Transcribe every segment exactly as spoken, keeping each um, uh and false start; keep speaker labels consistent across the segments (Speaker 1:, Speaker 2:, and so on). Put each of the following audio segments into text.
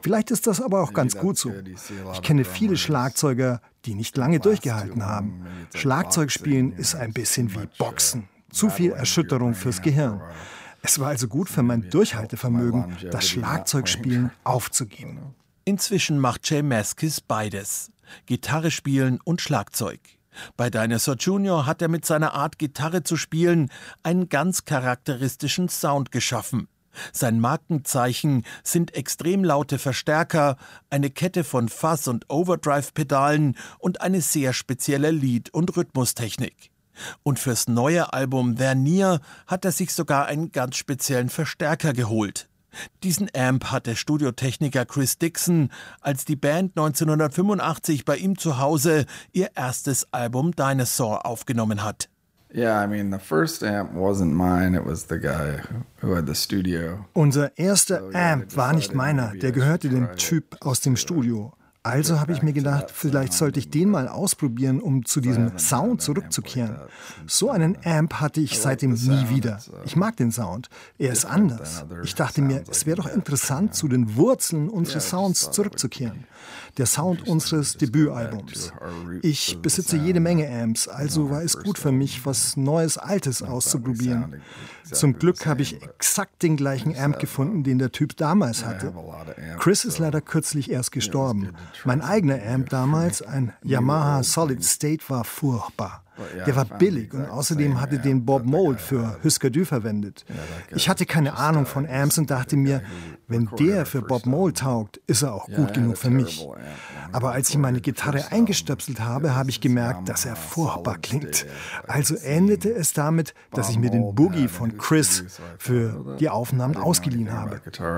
Speaker 1: Vielleicht ist das aber auch ganz gut so. Ich kenne viele Schlagzeuger, die nicht lange durchgehalten haben. Schlagzeugspielen ist ein bisschen wie Boxen. Zu viel Erschütterung fürs Gehirn. Es war also gut für mein Durchhaltevermögen, das Schlagzeugspielen aufzugeben.
Speaker 2: Inzwischen macht J Mascis beides. Gitarre spielen und Schlagzeug. Bei Dinosaur Junior hat er mit seiner Art, Gitarre zu spielen, einen ganz charakteristischen Sound geschaffen. Sein Markenzeichen sind extrem laute Verstärker, eine Kette von Fuzz- und Overdrive-Pedalen und eine sehr spezielle Lied- und Rhythmustechnik. Und fürs neue Album Vernier hat er sich sogar einen ganz speziellen Verstärker geholt. Diesen Amp hat der Studiotechniker Chris Dixon, als die Band neunzehnhundertfünfundachtzig bei ihm zu Hause ihr erstes Album Dinosaur aufgenommen hat.
Speaker 1: Unser erster Amp war nicht meiner, der gehörte dem Typ aus dem Studio. Also habe ich mir gedacht, vielleicht sollte ich den mal ausprobieren, um zu diesem Sound zurückzukehren. So einen Amp hatte ich seitdem nie wieder. Ich mag den Sound. Er ist anders. Ich dachte mir, es wäre doch interessant, zu den Wurzeln unseres Sounds zurückzukehren. Der Sound unseres Debütalbums. Ich besitze jede Menge Amps, also war es gut für mich, was Neues, Altes auszuprobieren. Zum Glück habe ich exakt den gleichen Amp gefunden, den der Typ damals hatte. Chris ist leider kürzlich erst gestorben. Mein eigener Amp damals, ein Yamaha Solid State, war furchtbar. Der war billig und außerdem hatte den Bob Mould für Husker Du verwendet. Ich hatte keine Ahnung von Amps und dachte mir, wenn der für Bob Mould taugt, ist er auch gut genug für mich. Aber als ich meine Gitarre eingestöpselt habe, habe ich gemerkt, dass er furchtbar klingt. Also endete es damit, dass ich mir den Boogie von Chris für die Aufnahmen ausgeliehen habe.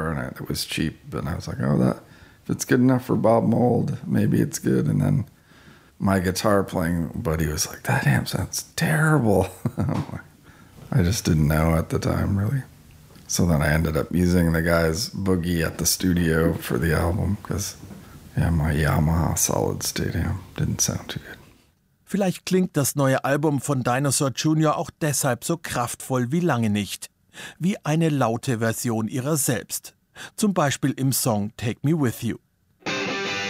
Speaker 3: If it's good enough for Bob Mould, maybe it's good. And then my guitar playing buddy was like, that amp sounds terrible. I just didn't know at the time, really. So then I ended up using the guy's Boogie at the studio for the album because yeah, my Yamaha Solid State amp didn't sound too good.
Speaker 2: Vielleicht klingt das neue Album von Dinosaur Junior auch deshalb so kraftvoll wie lange nicht. Wie eine laute Version ihrer selbst. Zum Beispiel im Song Take Me With You.